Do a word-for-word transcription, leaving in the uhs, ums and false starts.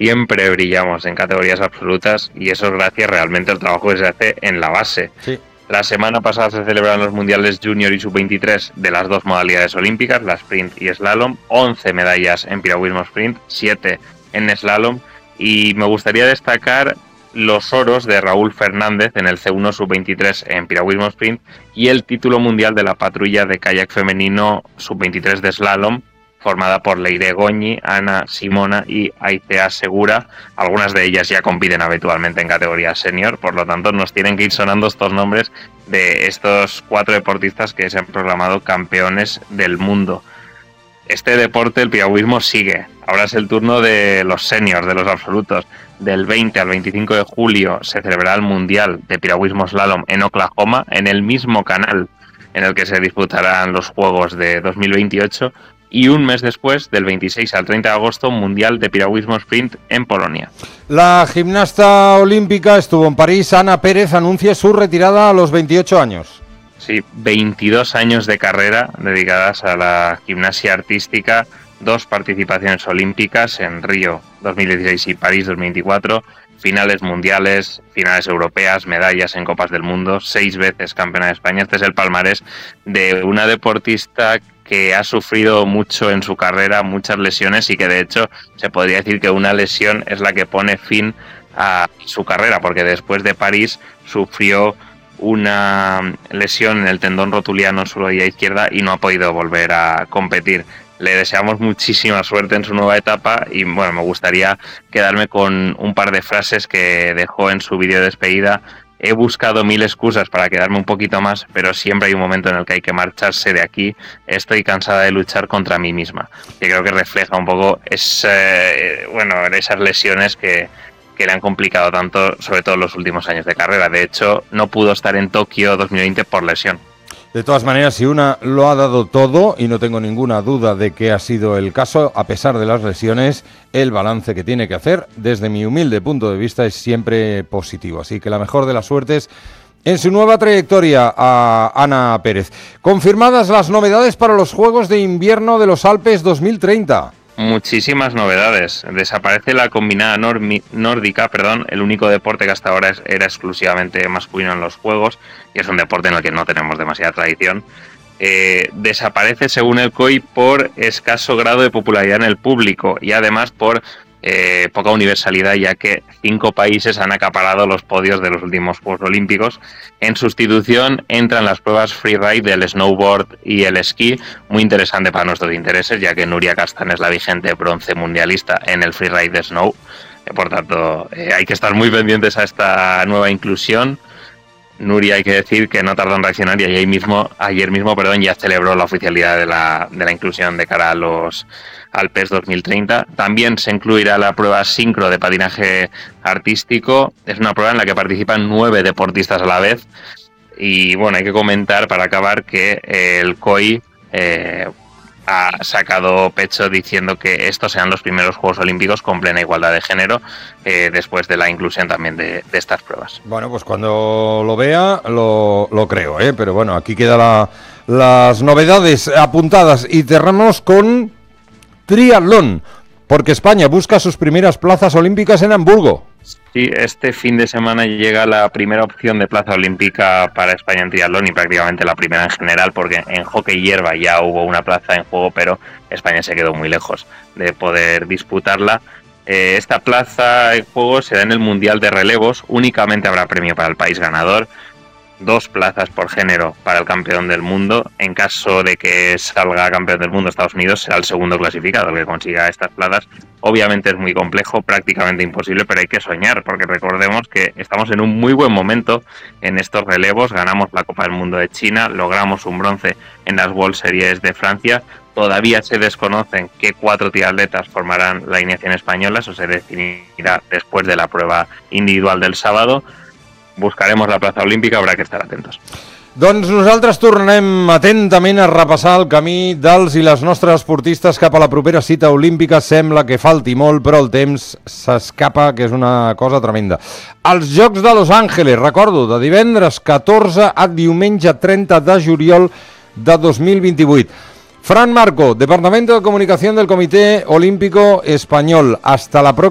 siempre brillamos en categorías absolutas y eso es gracias realmente al trabajo que se hace en la base. Sí. La semana pasada se celebraron los mundiales junior y sub veintitrés de las dos modalidades olímpicas, la sprint y slalom, once medallas en piragüismo sprint, siete en slalom, y me gustaría destacar los oros de Raúl Fernández en el C uno sub veintitrés en piragüismo sprint y el título mundial de la patrulla de kayak femenino sub veintitrés de slalom, formada por Leire Goñi, Ana Simona y Aicea Segura. Algunas de ellas ya compiten habitualmente en categoría senior, por lo tanto nos tienen que ir sonando estos nombres de estos cuatro deportistas que se han proclamado campeones del mundo. Este deporte, el piragüismo, sigue. Ahora es el turno de los seniors, de los absolutos. Del veinte al veinticinco de julio se celebrará el Mundial de Piragüismo Slalom en Oklahoma, en el mismo canal en el que se disputarán los Juegos de dos mil veintiocho, y un mes después, del veintiséis al treinta de agosto, Mundial de Piragüismo Sprint en Polonia. La gimnasta olímpica estuvo en París. Ana Pérez anuncia su retirada a los veintiocho años. Sí, veintidós años de carrera dedicadas a la gimnasia artística, dos participaciones olímpicas en Río dos mil dieciséis y París dos mil veinticuatro, finales mundiales, finales europeas, medallas en Copas del Mundo, seis veces campeona de España. Este es el palmarés de una deportista que ha sufrido mucho en su carrera, muchas lesiones, y que de hecho se podría decir que una lesión es la que pone fin a su carrera, porque después de París sufrió una lesión en el tendón rotuliano en su rodilla izquierda y no ha podido volver a competir. Le deseamos muchísima suerte en su nueva etapa y bueno, me gustaría quedarme con un par de frases que dejó en su vídeo de despedida. He buscado mil excusas para quedarme un poquito más, pero siempre hay un momento en el que hay que marcharse de aquí. Estoy cansada de luchar contra mí misma. Que creo que refleja un poco ese, bueno, esas lesiones que, que le han complicado tanto, sobre todo en los últimos años de carrera. De hecho, no pudo estar en Tokio dos mil veinte por lesión. De todas maneras, si una lo ha dado todo, y no tengo ninguna duda de que ha sido el caso, a pesar de las lesiones, el balance que tiene que hacer, desde mi humilde punto de vista, es siempre positivo. Así que la mejor de las suertes en su nueva trayectoria a Ana Pérez. Confirmadas las novedades para los Juegos de Invierno de los Alpes dos mil treinta. Muchísimas novedades. Desaparece la combinada normi- nórdica, perdón, el único deporte que hasta ahora es, era exclusivamente masculino en los Juegos, y es un deporte en el que no tenemos demasiada tradición. Eh, desaparece, según el C O I, por escaso grado de popularidad en el público y además por eh, poca universalidad, ya que cinco países han acaparado los podios de los últimos Juegos Olímpicos. En sustitución entran las pruebas freeride del snowboard y el esquí, muy interesante para nuestros intereses, ya que Nuria Castán es la vigente bronce mundialista en el freeride de snow. Eh, por tanto, eh, hay que estar muy pendientes a esta nueva inclusión. Nuria, hay que decir que no tardó en reaccionar y ayer mismo, ayer mismo perdón, ya celebró la oficialidad de la, de la inclusión de cara a los Alpes dos mil treinta. También se incluirá la prueba sincro de patinaje artístico. Es una prueba en la que participan nueve deportistas a la vez. Y bueno, hay que comentar para acabar que el C O I eh, ha sacado pecho diciendo que estos sean los primeros Juegos Olímpicos con plena igualdad de género, eh, después de la inclusión también de, de estas pruebas. Bueno, pues cuando lo vea lo, lo creo, ¿eh? Pero bueno, aquí quedan la, las novedades apuntadas y cerramos con triatlón, porque España busca sus primeras plazas olímpicas en Hamburgo. Sí, este fin de semana llega la primera opción de plaza olímpica para España en triatlón y prácticamente la primera en general, porque en hockey hierba ya hubo una plaza en juego, pero España se quedó muy lejos de poder disputarla. Eh, esta plaza en juego será en el Mundial de Relevos, únicamente habrá premio para el país ganador, dos plazas por género para el campeón del mundo. En caso de que salga campeón del mundo Estados Unidos, será el segundo clasificado el que consiga estas plazas. Obviamente es muy complejo, prácticamente imposible, pero hay que soñar, porque recordemos que estamos en un muy buen momento en estos relevos. Ganamos la Copa del Mundo de China, logramos un bronce en las World Series de Francia. Todavía se desconocen qué cuatro triatletas formarán la alineación española, eso se definirá después de la prueba individual del sábado. Buscaremos la plaça olímpica, haurà que estar atentos. Doncs nosaltres tornem atentament a repassar el camí dels i les nostres esportistes cap a la propera cita olímpica. Sembla que falti molt, però el temps s'escapa, que és una cosa tremenda. Els Jocs de Los Angeles, recordo, de divendres catorze a diumenge trenta de juliol de dos mil vint-i-vuit. Fran Marco, Departamento de Comunicación del Comité Olímpico Español. Hasta la próxima.